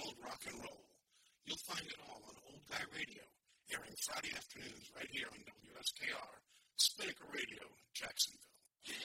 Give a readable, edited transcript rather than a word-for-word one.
old rock and roll. You'll find it all on Old Guy Radio, airing Friday afternoons right here on